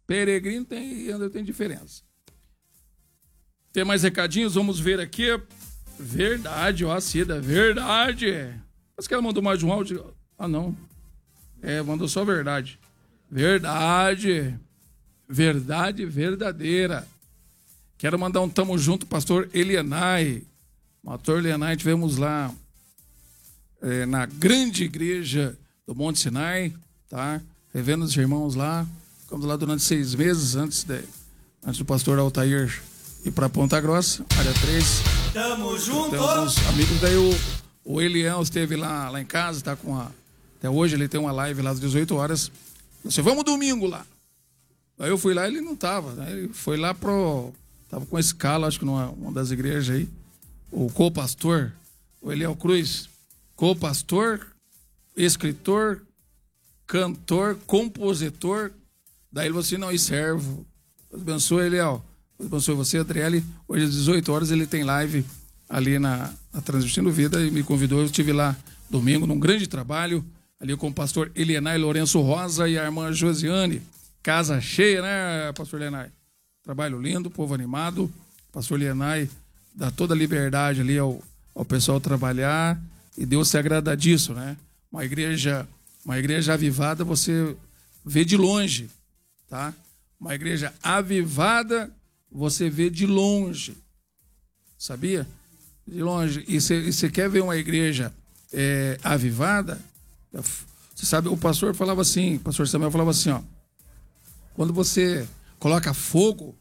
Peregrino tem diferença. Tem mais recadinhos? Vamos ver aqui. Verdade, ó, Cida, verdade. Mas que ela mandou mais de um áudio? Ah, não. Mandou só verdade. Verdade. Verdade verdadeira. Quero mandar um tamo junto, pastor Elianai. Pastor Elianai, tivemos lá na grande igreja do Monte Sinai, tá? Revendo os irmãos lá. Ficamos lá durante 6 meses antes do pastor Altair ir para Ponta Grossa, área 3. Tamo junto! Tem alguns amigos, daí o Elião esteve lá em casa, tá até hoje ele tem uma live lá às 18 horas. Você vamos domingo lá. Aí eu fui lá, ele não tava, né? Ele foi lá tava com esse calo, acho que numa das igrejas aí, o co-pastor, o Eliel Cruz, co-pastor, escritor, cantor, compositor. Daí ele falou assim, não, e servo. Deus abençoe, Eliel. Deus abençoe você, Adriele. Hoje às 18 horas ele tem live ali na Transmitindo Vida e me convidou. Eu estive lá domingo num grande trabalho, ali com o pastor Elienay Lourenço Rosa e a irmã Josiane. Casa cheia, né, pastor Elienay? Trabalho lindo, povo animado. Pastor Elienay dá toda a liberdade ali ao pessoal trabalhar e Deus se agrada disso, né? Uma igreja avivada você vê de longe, tá? Uma igreja avivada você vê de longe, sabia? De longe. E você quer ver uma igreja avivada? Você sabe, o pastor falava assim, o pastor Samuel falava assim, ó, quando você coloca fogo,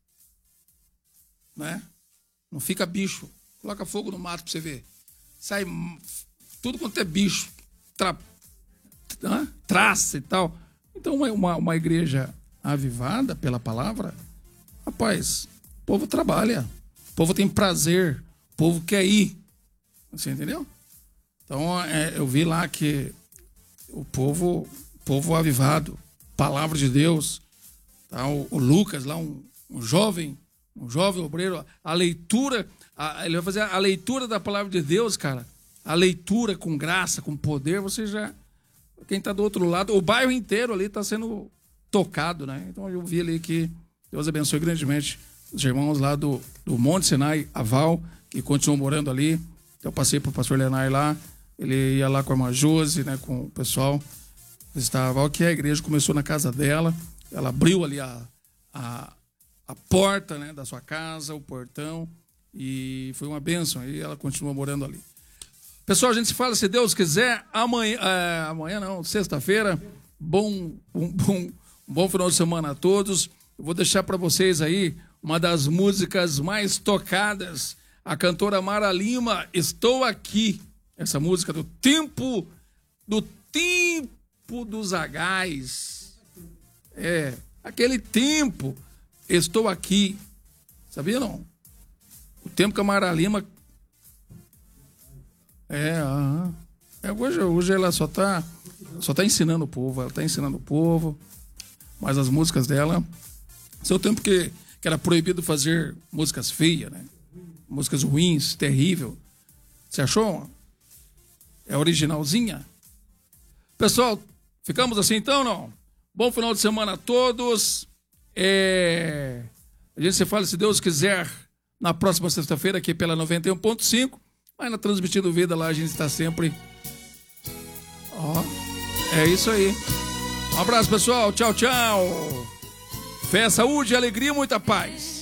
né? Não fica bicho. Coloca fogo no mato pra você ver. Sai tudo quanto é bicho, traça e tal. Então uma igreja avivada pela palavra, rapaz, o povo trabalha, o povo tem prazer, o povo quer ir. Você entendeu? Então eu vi lá que o povo avivado, palavra de Deus, tá? O Lucas lá, um jovem obreiro, a leitura, ele vai fazer a leitura da palavra de Deus, cara, a leitura com graça, com poder, você já, quem tá do outro lado, o bairro inteiro ali tá sendo tocado, né? Então eu vi ali que Deus abençoe grandemente os irmãos lá do Monte Sinai, Aval, que continuam morando ali. Então eu passei pro pastor Lenay lá, ele ia lá com a irmã Josi, né, com o pessoal, visitar a Aval, que a igreja começou na casa dela, ela abriu ali a porta, né, da sua casa, o portão, e foi uma bênção, e ela continua morando ali. Pessoal, a gente se fala, se Deus quiser, amanhã não, sexta-feira, um bom final de semana a todos. Eu vou deixar para vocês aí uma das músicas mais tocadas, a cantora Mara Lima, Estou Aqui, essa música do tempo dos Agais, aquele tempo, Estou Aqui, sabia não? O tempo que a Mara Lima hoje ela só tá ensinando o povo, ela tá ensinando o povo, mas as músicas dela, seu tempo que era proibido fazer músicas feias, né? Músicas ruins, terrível. Você achou? É originalzinha? Pessoal, ficamos assim então, não? Bom final de semana a todos. A gente se fala, se Deus quiser, na próxima sexta-feira aqui pela 91.5. Mas na Transmitindo Vida lá a gente está sempre. É isso aí. Um abraço, pessoal. Tchau, tchau. Fé, saúde, alegria e muita paz.